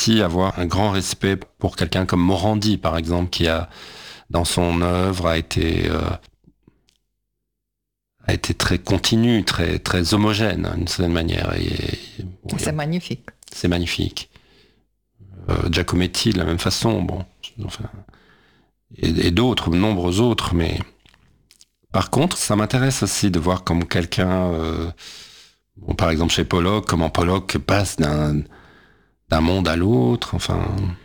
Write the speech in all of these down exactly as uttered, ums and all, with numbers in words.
aussi avoir un grand respect pour quelqu'un comme Morandi, par exemple, qui a, dans son œuvre, a été, euh, a été très continu, très, très homogène, d'une certaine manière. Et, et, bon, c'est magnifique. C'est magnifique. Euh, Giacometti, de la même façon, bon, enfin, et, et d'autres, nombreux autres, mais par contre, ça m'intéresse aussi de voir comme quelqu'un, euh, bon, par exemple chez Pollock, comment Pollock passe d'un, d'un monde à l'autre, enfin...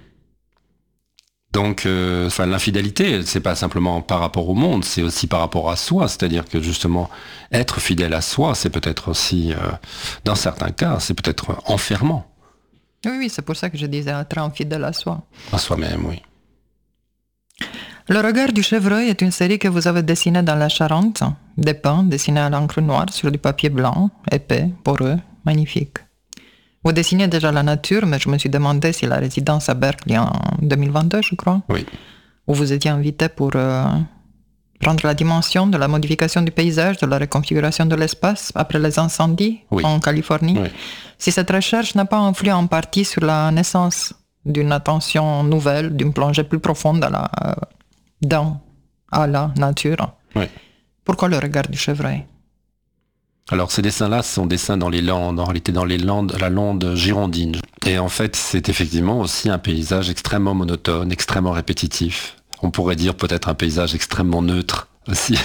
Donc, euh, enfin, l'infidélité, c'est pas simplement par rapport au monde, c'est aussi par rapport à soi. C'est-à-dire que justement, être fidèle à soi, c'est peut-être aussi, euh, dans certains cas, c'est peut-être enfermant. Oui, oui, c'est pour ça que je disais être infidèle à soi. À soi-même, oui. Le regard du chevreuil est une série que vous avez dessinée dans la Charente, des pins dessinés à l'encre noire sur du papier blanc, épais, poreux, magnifique. Vous dessinez déjà la nature, mais je me suis demandé si la résidence à Berkeley en deux mille vingt-deux, je crois, oui. où vous étiez invité pour euh, prendre la dimension de la modification du paysage, de la reconfiguration de l'espace après les incendies oui. en Californie, oui. si cette recherche n'a pas influé en partie sur la naissance d'une attention nouvelle, d'une plongée plus profonde à la, euh, dans à la nature. Oui. Pourquoi le regard du chevreuil ? Alors ces dessins-là sont dessins dans les Landes, en réalité dans les Landes, la lande girondine. Et en fait, c'est effectivement aussi un paysage extrêmement monotone, extrêmement répétitif. On pourrait dire peut-être un paysage extrêmement neutre aussi.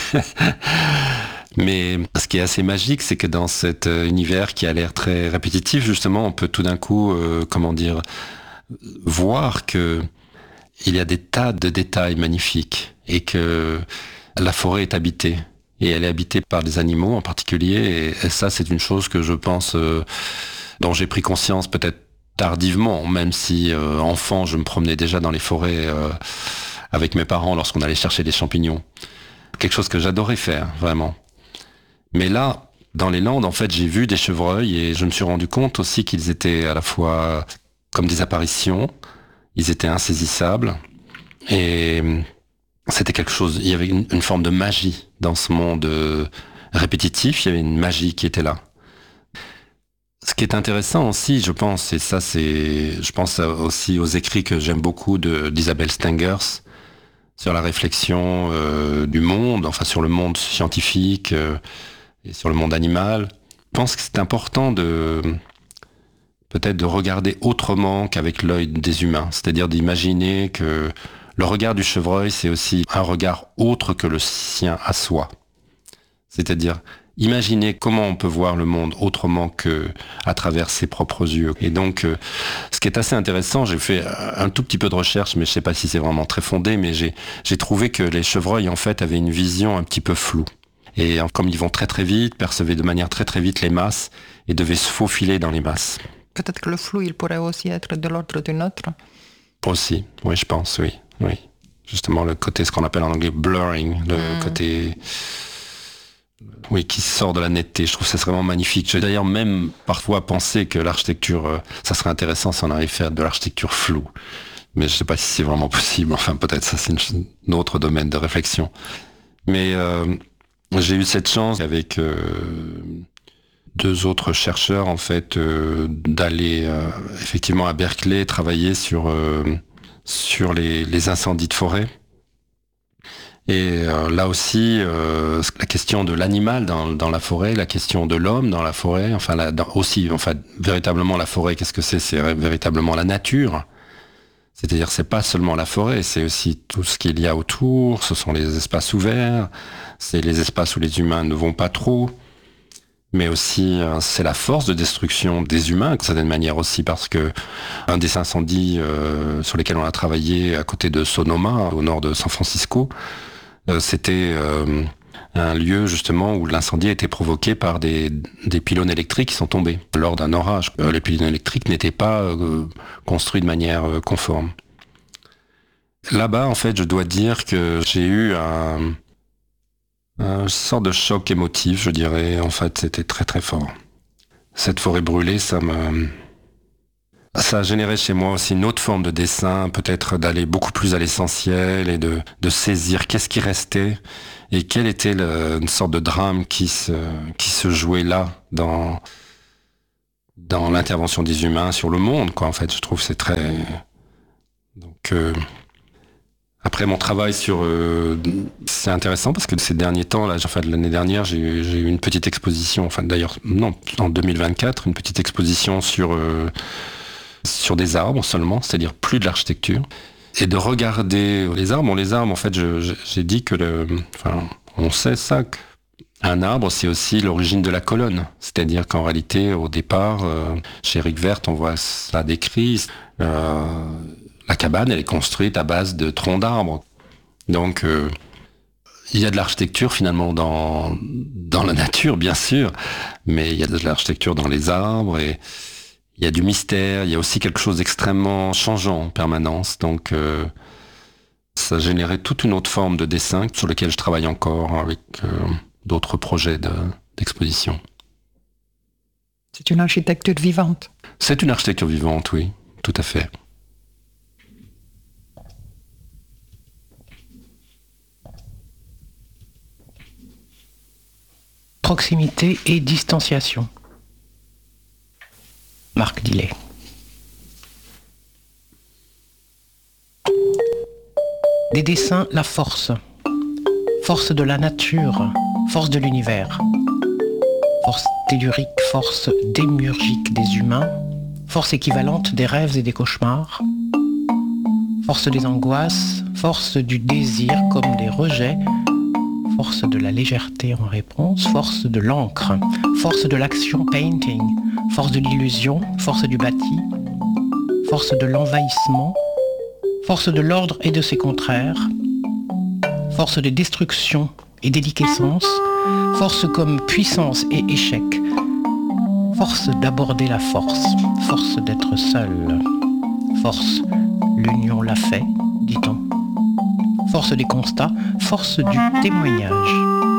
Mais ce qui est assez magique, c'est que dans cet univers qui a l'air très répétitif, justement, on peut tout d'un coup, euh, comment dire, voir que il y a des tas de détails magnifiques et que la forêt est habitée. Et elle est habitée par des animaux en particulier. Et, et ça, c'est une chose que je pense, euh, dont j'ai pris conscience peut-être tardivement, même si euh, enfant, je me promenais déjà dans les forêts euh, avec mes parents lorsqu'on allait chercher des champignons. Quelque chose que j'adorais faire, vraiment. Mais là, dans les Landes, en fait, j'ai vu des chevreuils et je me suis rendu compte aussi qu'ils étaient à la fois comme des apparitions, ils étaient insaisissables et c'était quelque chose, il y avait une, une forme de magie dans ce monde euh, répétitif, il y avait une magie qui était là. Ce qui est intéressant aussi, je pense, et ça c'est, je pense aussi aux écrits que j'aime beaucoup de, d'Isabelle Stengers sur la réflexion euh, du monde, enfin sur le monde scientifique euh, et sur le monde animal. Je pense que c'est important de peut-être de regarder autrement qu'avec l'œil des humains, c'est-à-dire d'imaginer que le regard du chevreuil, c'est aussi un regard autre que le sien à soi. C'est-à-dire, imaginer comment on peut voir le monde autrement que à travers ses propres yeux. Et donc, euh, ce qui est assez intéressant, j'ai fait un tout petit peu de recherche, mais je sais pas si c'est vraiment très fondé, mais j'ai, j'ai trouvé que les chevreuils, en fait, avaient une vision un petit peu floue. Et comme ils vont très très vite, percevaient de manière très très vite les masses et devaient se faufiler dans les masses. Peut-être que le flou, il pourrait aussi être de l'ordre du nôtre. Aussi, oui, je pense, oui. Oui, justement le côté, ce qu'on appelle en anglais blurring, le mmh. côté, oui, qui sort de la netteté. Je trouve que ça serait vraiment magnifique. J'ai d'ailleurs même parfois pensé que l'architecture, euh, ça serait intéressant si on arrive à faire de l'architecture floue. Mais je sais pas si c'est vraiment possible. Enfin, peut-être ça c'est une, un autre domaine de réflexion. Mais euh, j'ai eu cette chance avec euh, deux autres chercheurs en fait euh, d'aller euh, effectivement à Berkeley travailler sur euh, sur les, les incendies de forêt. Et euh, là aussi, euh, la question de l'animal dans, dans la forêt, la question de l'homme dans la forêt, enfin la, dans, aussi, enfin véritablement la forêt, qu'est-ce que c'est ? C'est véritablement la nature. C'est-à-dire, c'est pas seulement la forêt, c'est aussi tout ce qu'il y a autour. Ce sont les espaces ouverts, c'est les espaces où les humains ne vont pas trop. Mais aussi, c'est la force de destruction des humains, d'une certaine manière aussi, parce que un des incendies euh, sur lesquels on a travaillé à côté de Sonoma, au nord de San Francisco, euh, c'était euh, un lieu justement où l'incendie a été provoqué par des, des pylônes électriques qui sont tombés lors d'un orage. Euh, les pylônes électriques n'étaient pas euh, construits de manière euh, conforme. Là-bas, en fait, je dois dire que j'ai eu un... un sorte de choc émotif, je dirais. En fait, c'était très très fort. Cette forêt brûlée, ça me... ça a généré chez moi aussi une autre forme de dessin, peut-être d'aller beaucoup plus à l'essentiel et de, de saisir qu'est-ce qui restait et quel était le, une sorte de drame qui se, qui se jouait là, dans, dans l'intervention des humains sur le monde, quoi. En fait, je trouve que c'est très... Donc, euh... après mon travail sur... Euh... C'est intéressant parce que ces derniers temps, là, enfin, de l'année dernière, j'ai eu, j'ai eu une petite exposition, enfin d'ailleurs, non, en deux mille vingt-quatre, une petite exposition sur, euh... sur des arbres seulement, c'est-à-dire plus de l'architecture. Et de regarder les arbres, bon, les arbres, en fait, je, je, j'ai dit que... Le... Enfin, on sait ça, que un arbre, c'est aussi l'origine de la colonne. C'est-à-dire qu'en réalité, au départ, euh, chez Eric Werth, on voit ça décrit. Euh, la cabane, elle est construite à base de troncs d'arbres. Donc, euh, il y a de l'architecture finalement dans, dans la nature, bien sûr, mais il y a de l'architecture dans les arbres et il y a du mystère. Il y a aussi quelque chose d'extrêmement changeant en permanence. Donc, euh, ça générait toute une autre forme de dessin sur lequel je travaille encore avec... Euh, d'autres projets de, d'exposition. C'est une architecture vivante. C'est une architecture vivante, oui, tout à fait. Proximité et distanciation. Marc Dillet. Des dessins, la force. Force de la nature. Force de l'univers, force tellurique, force démiurgique des humains, force équivalente des rêves et des cauchemars, force des angoisses, force du désir comme des rejets, force de la légèreté en réponse, force de l'encre, force de l'action painting, force de l'illusion, force du bâti, force de l'envahissement, force de l'ordre et de ses contraires, force de destruction et déliquescence, force comme puissance et échec, force d'aborder la force, force d'être seul, force, l'union l'a fait, dit-on, force des constats, force du témoignage.